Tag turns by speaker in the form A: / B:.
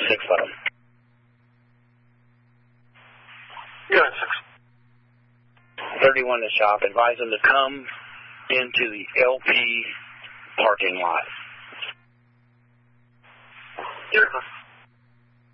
A: 6 let them.
B: Yeah, 6.
A: 31 to shop. Advise them to come into the LP parking lot.
B: Yeah.